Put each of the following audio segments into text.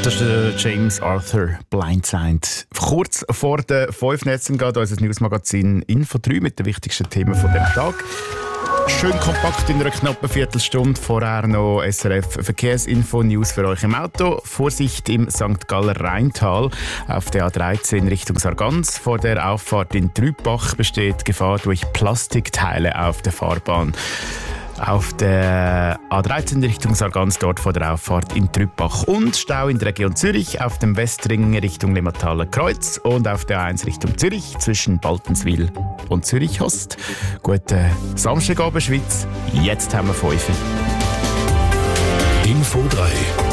Das ist der James Arthur Blindside. Kurz vor den 5 Netzen geht unser Newsmagazin Info 3 mit den wichtigsten Themen von dem Tag. Schön kompakt in einer knappen Viertelstunde. Vorher noch SRF Verkehrsinfo News für euch im Auto. Vorsicht im St. Galler Rheintal auf der A13 Richtung Sargans. Vor der Auffahrt in Trübach besteht Gefahr durch Plastikteile auf der Fahrbahn. Auf der A13 Richtung Sargans, dort vor der Auffahrt in Trübach. Und Stau in der Region Zürich auf dem Westring Richtung Limmathaler Kreuz und auf der A1 Richtung Zürich zwischen Baltenswil und Zürich-Host. Guten Samstagabend, Schweiz. Jetzt haben wir 5. Info 3.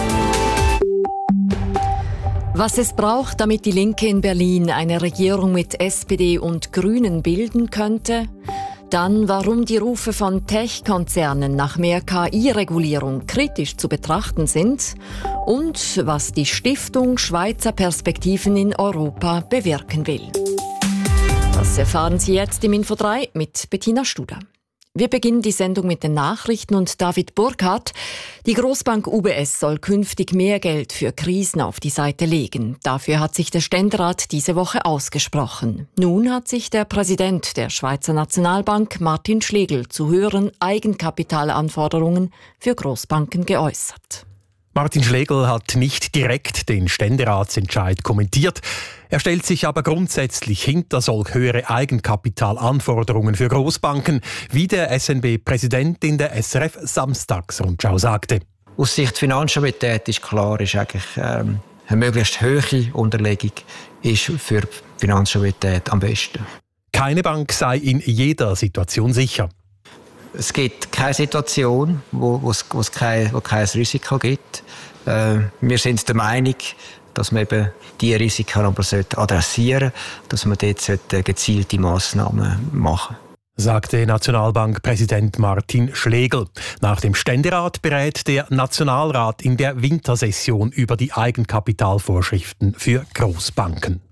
Was es braucht, damit die Linke in Berlin eine Regierung mit SPD und Grünen bilden könnte. Dann, warum die Rufe von Tech-Konzernen nach mehr KI-Regulierung kritisch zu betrachten sind und was die Stiftung Schweizer Perspektiven in Europa bewirken will. Das erfahren Sie jetzt im Info 3 mit Bettina Studer. Wir beginnen die Sendung mit den Nachrichten und David Burkhardt. Die Grossbank UBS soll künftig mehr Geld für Krisen auf die Seite legen. Dafür hat sich der Ständerat diese Woche ausgesprochen. Nun hat sich der Präsident der Schweizer Nationalbank, Martin Schlegel, zu höheren Eigenkapitalanforderungen für Grossbanken geäußert. Martin Schlegel hat nicht direkt den Ständeratsentscheid kommentiert. Er stellt sich aber grundsätzlich hinter solch höhere Eigenkapitalanforderungen für Grossbanken, wie der SNB-Präsident in der SRF Samstagsrundschau sagte. Aus Sicht der Finanzstabilität ist klar, ist eigentlich eine möglichst hohe Unterlegung ist für die Finanzstabilität am besten. Keine Bank sei in jeder Situation sicher. Es gibt keine Situation, wo es kein Risiko gibt. Wir sind der Meinung, dass man eben diese Risiken aber adressieren sollte, dass man dort gezielte Massnahmen machen sollte. Sagte Nationalbankpräsident Martin Schlegel. Nach dem Ständerat berät der Nationalrat in der Wintersession über die Eigenkapitalvorschriften für Grossbanken.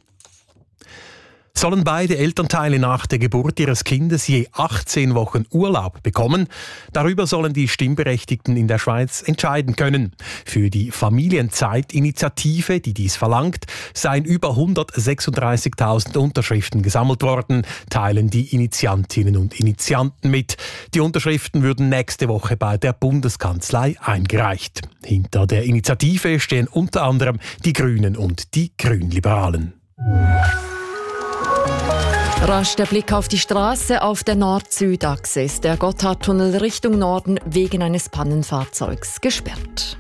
Sollen beide Elternteile nach der Geburt ihres Kindes je 18 Wochen Urlaub bekommen? Darüber sollen die Stimmberechtigten in der Schweiz entscheiden können. Für die Familienzeitinitiative, die dies verlangt, seien über 136.000 Unterschriften gesammelt worden, teilen die Initiantinnen und Initianten mit. Die Unterschriften würden nächste Woche bei der Bundeskanzlei eingereicht. Hinter der Initiative stehen unter anderem die Grünen und die Grünliberalen. Rasch der Blick auf die Straße. Auf der Nord-Süd-Achse ist der Gotthardtunnel Richtung Norden wegen eines Pannenfahrzeugs gesperrt.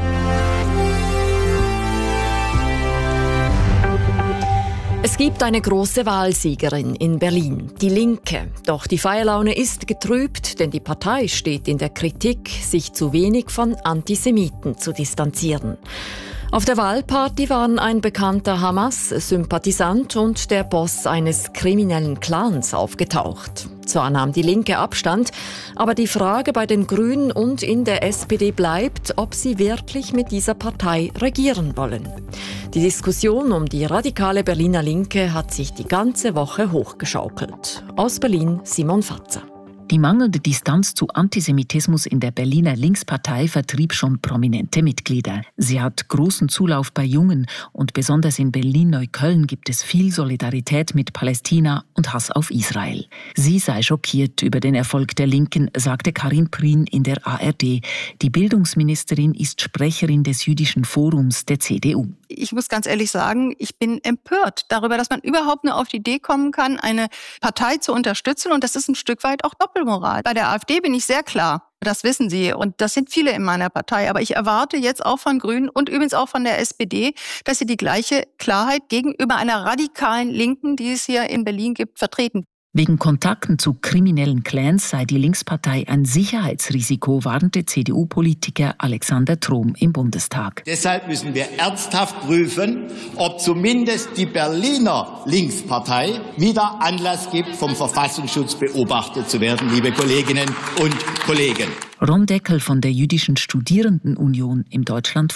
Es gibt eine große Wahlsiegerin in Berlin, die Linke. Doch die Feierlaune ist getrübt, denn die Partei steht in der Kritik, sich zu wenig von Antisemiten zu distanzieren. Auf der Wahlparty waren ein bekannter Hamas-Sympathisant und der Boss eines kriminellen Clans aufgetaucht. Zwar nahm die Linke Abstand, aber die Frage bei den Grünen und in der SPD bleibt, ob sie wirklich mit dieser Partei regieren wollen. Die Diskussion um die radikale Berliner Linke hat sich die ganze Woche hochgeschaukelt. Aus Berlin Simon Fatzer. Die mangelnde Distanz zu Antisemitismus in der Berliner Linkspartei vertrieb schon prominente Mitglieder. Sie hat großen Zulauf bei Jungen und besonders in Berlin-Neukölln gibt es viel Solidarität mit Palästina und Hass auf Israel. Sie sei schockiert über den Erfolg der Linken, sagte Karin Prien in der ARD. Die Bildungsministerin ist Sprecherin des Jüdischen Forums der CDU. Ich muss ganz ehrlich sagen, ich bin empört darüber, dass man überhaupt nur auf die Idee kommen kann, eine Partei zu unterstützen. Und das ist ein Stück weit auch Doppelmoral. Bei der AfD bin ich sehr klar. Das wissen Sie. Und das sind viele in meiner Partei. Aber ich erwarte jetzt auch von Grünen und übrigens auch von der SPD, dass sie die gleiche Klarheit gegenüber einer radikalen Linken, die es hier in Berlin gibt, vertreten. Wegen Kontakten zu kriminellen Clans sei die Linkspartei ein Sicherheitsrisiko, warnte CDU-Politiker Alexander Trom im Bundestag. Deshalb müssen wir ernsthaft prüfen, ob zumindest die Berliner Linkspartei wieder Anlass gibt, vom Verfassungsschutz beobachtet zu werden, liebe Kolleginnen und Kollegen. Ron Deckel von der Jüdischen Studierendenunion im Deutschlandfunk.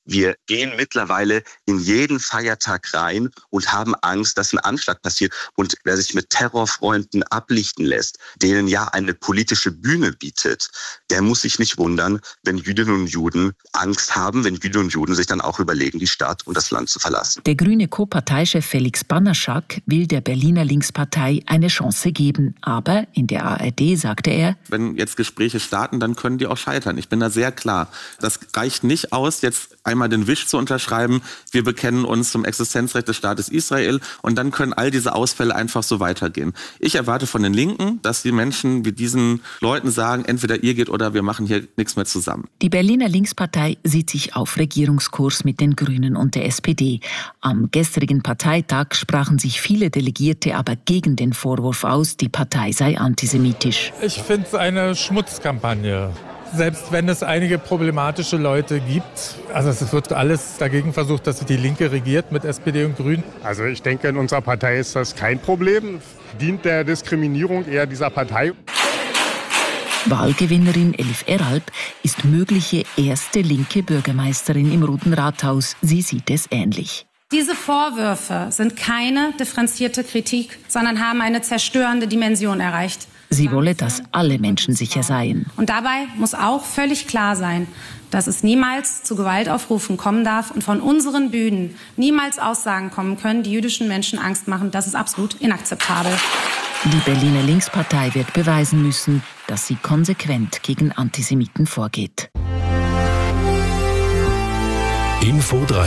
Wir gehen mittlerweile in jeden Feiertag rein und haben Angst, dass ein Anschlag passiert. Und wer sich mit Terrorfreunden ablichten lässt, denen ja eine politische Bühne bietet, der muss sich nicht wundern, wenn Jüdinnen und Juden Angst haben, wenn Jüdinnen und Juden sich dann auch überlegen, die Stadt und das Land zu verlassen. Der grüne Co-Parteichef Felix Banaschak will der Berliner Linkspartei eine Chance geben. Aber in der ARD sagte er: Wenn jetzt Gespräche starten, dann können die auch scheitern. Ich bin da sehr klar. Das reicht nicht aus, jetzt einmal den Wisch zu unterschreiben, wir bekennen uns zum Existenzrecht des Staates Israel und dann können all diese Ausfälle einfach so weitergehen. Ich erwarte von den Linken, dass die Menschen wie diesen Leuten sagen, entweder ihr geht oder wir machen hier nichts mehr zusammen. Die Berliner Linkspartei sieht sich auf Regierungskurs mit den Grünen und der SPD. Am gestrigen Parteitag sprachen sich viele Delegierte aber gegen den Vorwurf aus, die Partei sei antisemitisch. Ich finde es eine Schmutzkampagne. Selbst wenn es einige problematische Leute gibt, also es wird alles dagegen versucht, dass die Linke regiert mit SPD und Grünen. Also ich denke, in unserer Partei ist das kein Problem. Dient der Diskriminierung eher dieser Partei. Wahlgewinnerin Elif Erhalb ist mögliche erste linke Bürgermeisterin im Roten Rathaus. Sie sieht es ähnlich. Diese Vorwürfe sind keine differenzierte Kritik, sondern haben eine zerstörende Dimension erreicht. Sie wolle, dass alle Menschen sicher seien. Und dabei muss auch völlig klar sein, dass es niemals zu Gewaltaufrufen kommen darf und von unseren Bühnen niemals Aussagen kommen können, die jüdischen Menschen Angst machen. Das ist absolut inakzeptabel. Die Berliner Linkspartei wird beweisen müssen, dass sie konsequent gegen Antisemiten vorgeht. Info 3.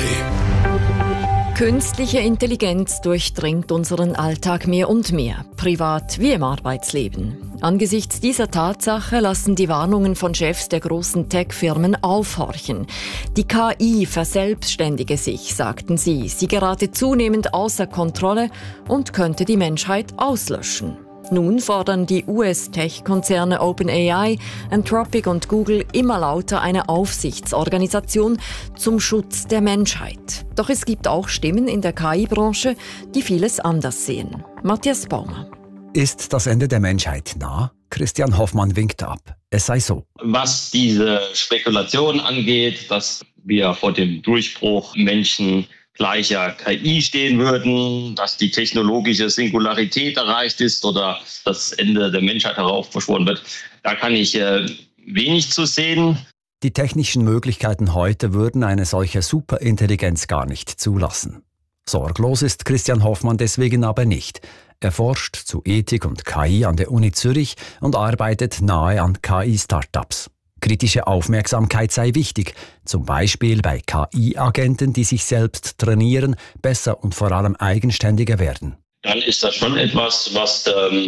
Künstliche Intelligenz durchdringt unseren Alltag mehr und mehr, privat wie im Arbeitsleben. Angesichts dieser Tatsache lassen die Warnungen von Chefs der großen Tech-Firmen aufhorchen. Die KI verselbstständige sich, sagten sie. Sie gerate zunehmend außer Kontrolle und könnte die Menschheit auslöschen. Nun fordern die US-Tech-Konzerne OpenAI, Anthropic und Google immer lauter eine Aufsichtsorganisation zum Schutz der Menschheit. Doch es gibt auch Stimmen in der KI-Branche, die vieles anders sehen. Matthias Baumer. Ist das Ende der Menschheit nah? Christian Hoffmann winkt ab. Es sei so. Was diese Spekulation angeht, dass wir vor dem Durchbruch Menschen gleicher KI stehen würden, dass die technologische Singularität erreicht ist oder das Ende der Menschheit heraufbeschworen wird, da kann ich wenig zu sehen. Die technischen Möglichkeiten heute würden eine solche Superintelligenz gar nicht zulassen. Sorglos ist Christian Hoffmann deswegen aber nicht. Er forscht zu Ethik und KI an der Uni Zürich und arbeitet nahe an KI-Startups. Kritische Aufmerksamkeit sei wichtig, zum Beispiel bei KI-Agenten, die sich selbst trainieren, besser und vor allem eigenständiger werden. Dann ist das schon etwas, was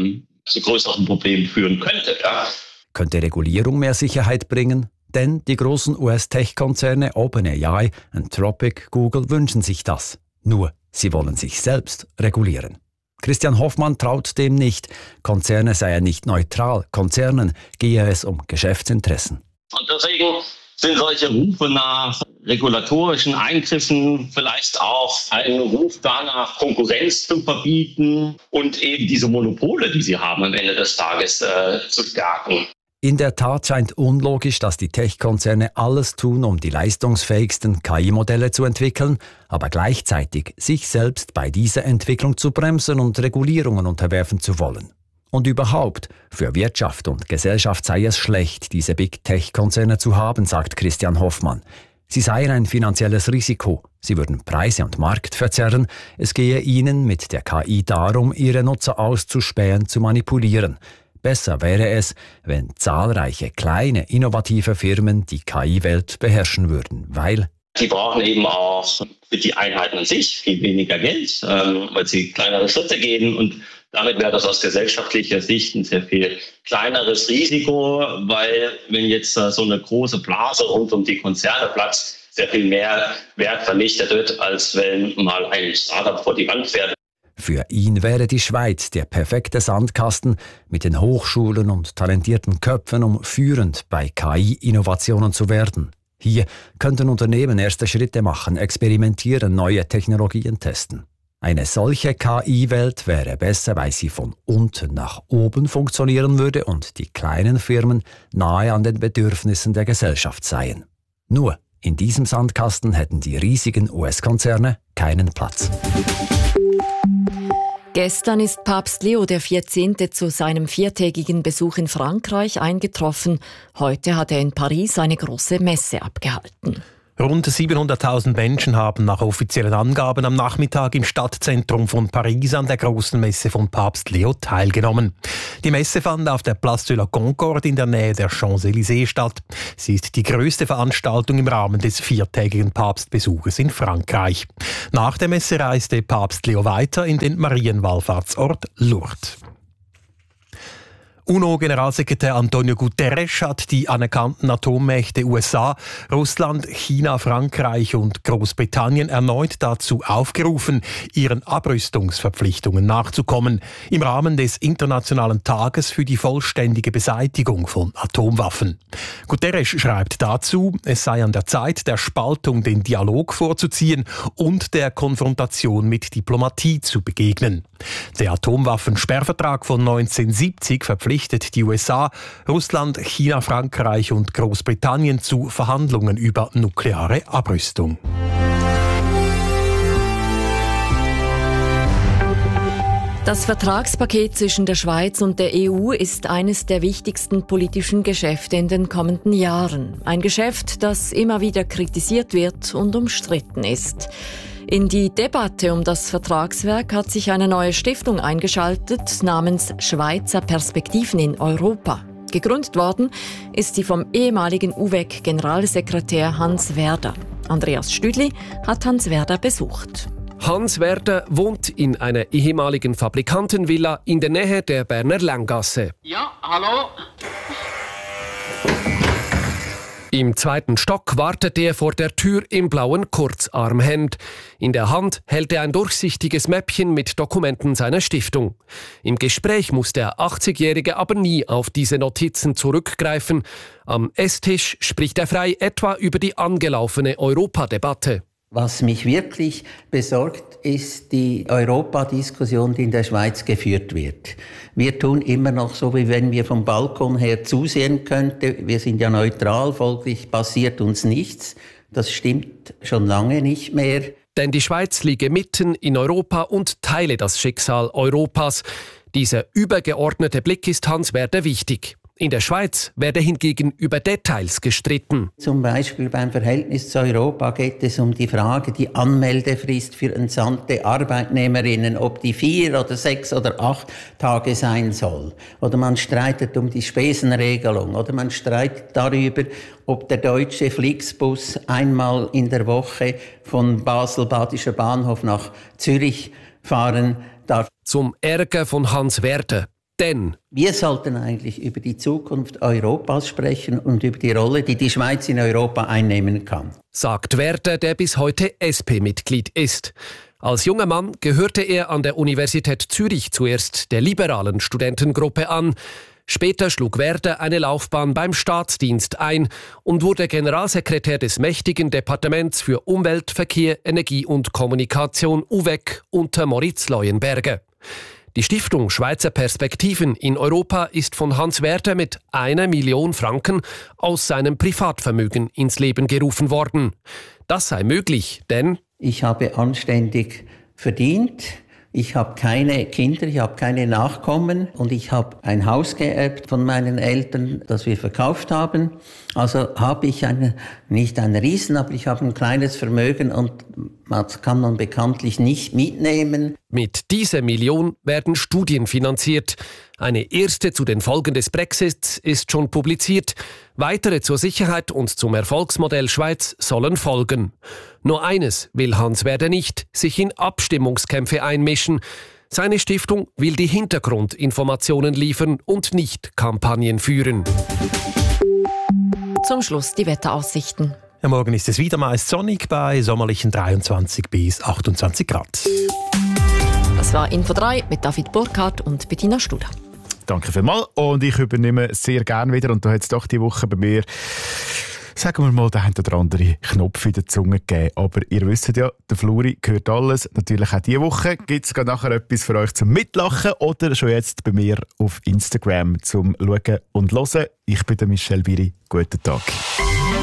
zu größeren Problemen führen könnte. Ja? Könnte Regulierung mehr Sicherheit bringen? Denn die großen US-Tech-Konzerne OpenAI, Anthropic, Google wünschen sich das. Nur, sie wollen sich selbst regulieren. Christian Hoffmann traut dem nicht. Konzerne seien nicht neutral. Konzernen gehe es um Geschäftsinteressen. Und deswegen sind solche Rufe nach regulatorischen Eingriffen vielleicht auch ein Ruf danach, Konkurrenz zu verbieten und eben diese Monopole, die sie haben, am Ende des Tages zu stärken. In der Tat scheint unlogisch, dass die Tech-Konzerne alles tun, um die leistungsfähigsten KI-Modelle zu entwickeln, aber gleichzeitig sich selbst bei dieser Entwicklung zu bremsen und Regulierungen unterwerfen zu wollen. Und überhaupt, für Wirtschaft und Gesellschaft sei es schlecht, diese Big-Tech-Konzerne zu haben, sagt Christian Hoffmann. Sie seien ein finanzielles Risiko, sie würden Preise und Markt verzerren, es gehe ihnen mit der KI darum, ihre Nutzer auszuspähen, zu manipulieren. Besser wäre es, wenn zahlreiche kleine, innovative Firmen die KI-Welt beherrschen würden, weil sie brauchen eben auch für die Einheiten an sich viel weniger Geld, weil sie kleinere Schritte gehen und damit wäre das aus gesellschaftlicher Sicht ein sehr viel kleineres Risiko, weil wenn jetzt so eine große Blase rund um die Konzerne platzt, sehr viel mehr Wert vernichtet wird, als wenn mal ein Startup vor die Wand fährt. Für ihn wäre die Schweiz der perfekte Sandkasten mit den Hochschulen und talentierten Köpfen, um führend bei KI-Innovationen zu werden. Hier könnten Unternehmen erste Schritte machen, experimentieren, neue Technologien testen. Eine solche KI-Welt wäre besser, weil sie von unten nach oben funktionieren würde und die kleinen Firmen nahe an den Bedürfnissen der Gesellschaft seien. Nur, In diesem Sandkasten hätten die riesigen US-Konzerne keinen Platz. Gestern ist Papst Leo XIV. Zu seinem 4-tägigen Besuch in Frankreich eingetroffen. Heute hat er in Paris eine große Messe abgehalten. Rund 700.000 Menschen haben nach offiziellen Angaben am Nachmittag im Stadtzentrum von Paris an der großen Messe von Papst Leo teilgenommen. Die Messe fand auf der Place de la Concorde in der Nähe der Champs-Élysées statt. Sie ist die größte Veranstaltung im Rahmen des 4-tägigen Papstbesuches in Frankreich. Nach der Messe reiste Papst Leo weiter in den Marienwallfahrtsort Lourdes. UNO-Generalsekretär Antonio Guterres hat die anerkannten Atommächte USA, Russland, China, Frankreich und Großbritannien erneut dazu aufgerufen, ihren Abrüstungsverpflichtungen nachzukommen, im Rahmen des Internationalen Tages für die vollständige Beseitigung von Atomwaffen. Guterres schreibt dazu, es sei an der Zeit, der Spaltung den Dialog vorzuziehen und der Konfrontation mit Diplomatie zu begegnen. Der Atomwaffensperrvertrag von 1970 verpflichtet die USA, Russland, China, Frankreich und Großbritannien zu Verhandlungen über nukleare Abrüstung. Das Vertragspaket zwischen der Schweiz und der EU ist eines der wichtigsten politischen Geschäfte in den kommenden Jahren. Ein Geschäft, das immer wieder kritisiert wird und umstritten ist. In die Debatte um das Vertragswerk hat sich eine neue Stiftung eingeschaltet namens Schweizer Perspektiven in Europa. Gegründet worden ist sie vom ehemaligen UVEC-Generalsekretär Hans Werder. Andreas Stüdli hat Hans Werder besucht. Hans Werder wohnt in einer ehemaligen Fabrikantenvilla in der Nähe der Berner Länggasse. Ja, hallo? Im 2. Stock wartet er vor der Tür im blauen Kurzarmhemd. In der Hand hält er ein durchsichtiges Mäppchen mit Dokumenten seiner Stiftung. Im Gespräch muss der 80-Jährige aber nie auf diese Notizen zurückgreifen. Am Esstisch spricht er frei etwa über die angelaufene Europadebatte. Was mich wirklich besorgt, ist die Europadiskussion, die in der Schweiz geführt wird. Wir tun immer noch so, wie wenn wir vom Balkon her zusehen könnten. Wir sind ja neutral, folglich passiert uns nichts. Das stimmt schon lange nicht mehr. Denn die Schweiz liege mitten in Europa und teile das Schicksal Europas. Dieser übergeordnete Blick ist Hans Werder wichtig. In der Schweiz werde hingegen über Details gestritten. Zum Beispiel beim Verhältnis zu Europa geht es um die Frage, die Anmeldefrist für entsandte Arbeitnehmerinnen, ob die 4 oder 6 oder 8 Tage sein soll. Oder man streitet um die Spesenregelung. Oder man streitet darüber, ob der deutsche Flixbus einmal in der Woche von Basel-Badischer Bahnhof nach Zürich fahren darf. Zum Ärger von Hans Werder. Denn wir sollten eigentlich über die Zukunft Europas sprechen und über die Rolle, die die Schweiz in Europa einnehmen kann. Sagt Werder, der bis heute SP-Mitglied ist. Als junger Mann gehörte er an der Universität Zürich zuerst der liberalen Studentengruppe an. Später schlug Werder eine Laufbahn beim Staatsdienst ein und wurde Generalsekretär des mächtigen Departements für Umwelt, Verkehr, Energie und Kommunikation UVEC unter Moritz Leuenberger. Die Stiftung Schweizer Perspektiven in Europa ist von Hans Werder mit 1 Million Franken aus seinem Privatvermögen ins Leben gerufen worden. Das sei möglich, denn ich habe anständig verdient. Ich habe keine Kinder, ich habe keine Nachkommen und ich habe ein Haus geerbt von meinen Eltern, das wir verkauft haben. Also habe ich nicht ein Riesen, aber ich habe ein kleines Vermögen und das kann man bekanntlich nicht mitnehmen. Mit dieser Million werden Studien finanziert. Eine erste zu den Folgen des Brexits ist schon publiziert. Weitere zur Sicherheit und zum Erfolgsmodell Schweiz sollen folgen. Nur eines will Hans Werder nicht, sich in Abstimmungskämpfe einmischen. Seine Stiftung will die Hintergrundinformationen liefern und nicht Kampagnen führen. Zum Schluss die Wetteraussichten. Ja, morgen ist es wieder meist sonnig bei sommerlichen 23 bis 28 Grad. Das war Info 3 mit David Burkhardt und Bettina Studer. Danke vielmals und ich übernehme sehr gerne wieder und da hat es doch die Woche bei mir, sagen wir mal, der ein oder andere Knopf in der Zunge gegeben. Aber ihr wisst ja, der Fluri gehört alles. Natürlich auch diese Woche gibt es nachher etwas für euch zum Mitlachen oder schon jetzt bei mir auf Instagram zum Schauen und Hören. Ich bin der Michel Biri. Guten Tag.